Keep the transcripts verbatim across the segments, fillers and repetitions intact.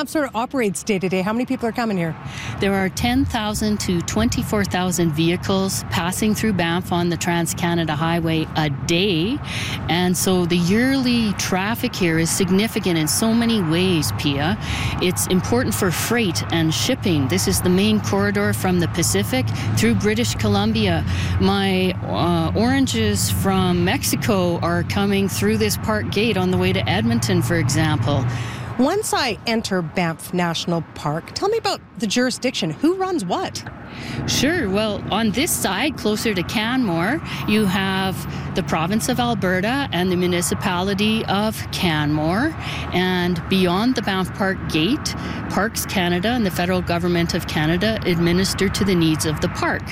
Banff sort of operates day to day? How many people are coming here? There are ten thousand to twenty-four thousand vehicles passing through Banff on the Trans-Canada Highway a day. And so the yearly traffic here is significant in so many ways, Pia. It's important for freight and shipping. This is the main corridor from the Pacific through British Columbia. My uh, oranges from Mexico are coming through this park gate on the way to Edmonton, for example. Once I enter Banff National Park, tell me about the jurisdiction. Who runs what? Sure. Well, on this side, closer to Canmore, you have the province of Alberta and the municipality of Canmore. And beyond the Banff Park gate, Parks Canada and the federal government of Canada administer to the needs of the park.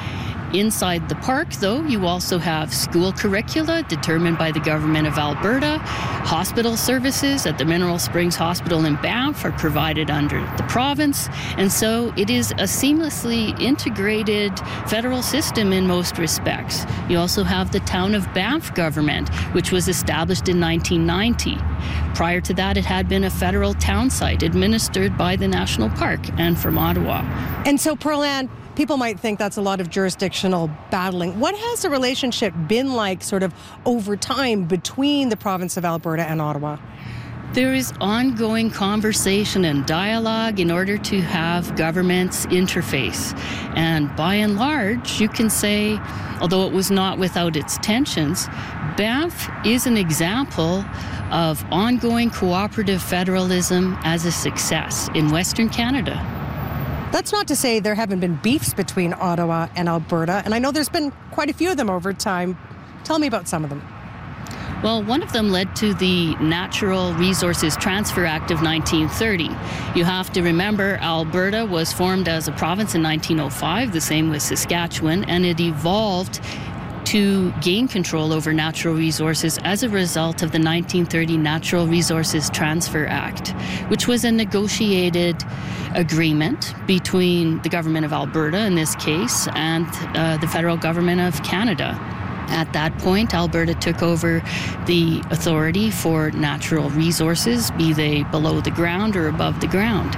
Inside the park, though, you also have school curricula determined by the government of Alberta. Hospital services at the Mineral Springs Hospital in Banff are provided under the province. And so it is a seamlessly integrated federal system in most respects. You also have the town of Banff government, which was established in nineteen ninety. Prior to that, it had been a federal town site administered by the National Park and from Ottawa. And so, Pearl Ann, people might think that's a lot of jurisdictional battling. What has the relationship been like sort of over time between the province of Alberta and Ottawa? There is ongoing conversation and dialogue in order to have governments interface. And by and large, you can say, although it was not without its tensions, Banff is an example of ongoing cooperative federalism as a success in Western Canada. That's not to say there haven't been beefs between Ottawa and Alberta, and I know there's been quite a few of them over time. Tell me about some of them. Well, one of them led to the Natural Resources Transfer Act of nineteen thirty. You have to remember, Alberta was formed as a province in nineteen oh five, the same with Saskatchewan, and it evolved to gain control over natural resources as a result of the nineteen thirty Natural Resources Transfer Act, which was a negotiated agreement between the government of Alberta, in this case, and uh, the federal government of Canada. At that point, Alberta took over the authority for natural resources, be they below the ground or above the ground.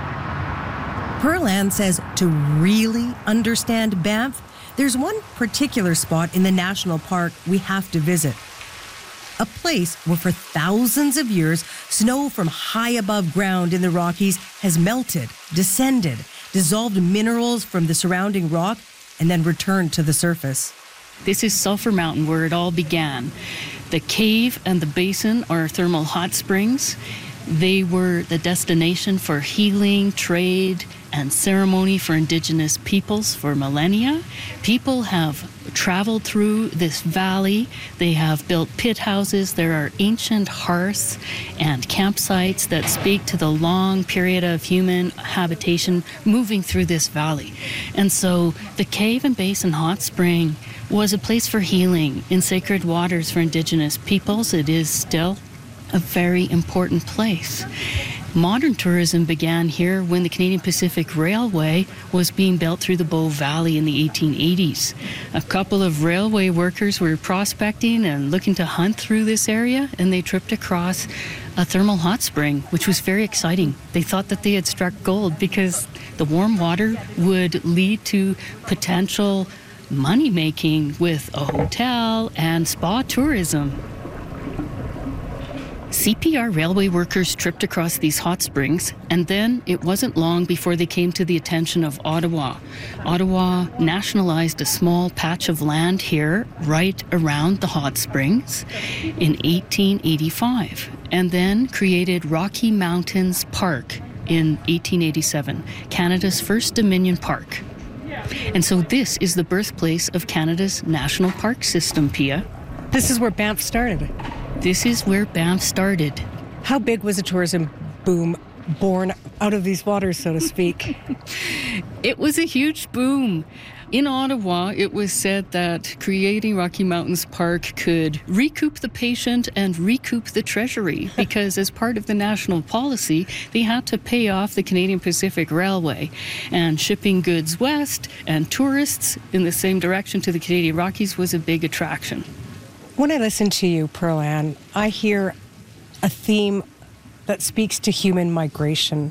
Pearl Ann says to really understand Banff, there's one particular spot in the national park we have to visit. A place where for thousands of years, snow from high above ground in the Rockies has melted, descended, dissolved minerals from the surrounding rock, and then returned to the surface. This is Sulphur Mountain, where it all began. The cave and the basin are thermal hot springs. They were the destination for healing, trade, and ceremony for Indigenous peoples for millennia. People have traveled through this valley. They have built pit houses. There are ancient hearths and campsites that speak to the long period of human habitation moving through this valley. And so the cave and basin hot spring was a place for healing in sacred waters for Indigenous peoples. It is still a very important place. Modern tourism began here when the Canadian Pacific Railway was being built through the Bow Valley in the eighteen eighties. A couple of railway workers were prospecting and looking to hunt through this area, and they tripped across a thermal hot spring, which was very exciting. They thought that they had struck gold because the warm water would lead to potential money making with a hotel and spa tourism. C P R railway workers tripped across these hot springs, and then it wasn't long before they came to the attention of Ottawa. Ottawa nationalized a small patch of land here right around the hot springs in eighteen eighty-five, and then created Rocky Mountains Park in eighteen eighty-seven, Canada's first Dominion park. And so this is the birthplace of Canada's national park system, Pia. This is where Banff started. This is where Banff started. How big was the tourism boom born out of these waters, so to speak? It was a huge boom. In Ottawa, it was said that creating Rocky Mountains Park could recoup the patient and recoup the treasury, because as part of the national policy, they had to pay off the Canadian Pacific Railway, and shipping goods west and tourists in the same direction to the Canadian Rockies was a big attraction. When I listen to you, Pearl Ann, I hear a theme that speaks to human migration.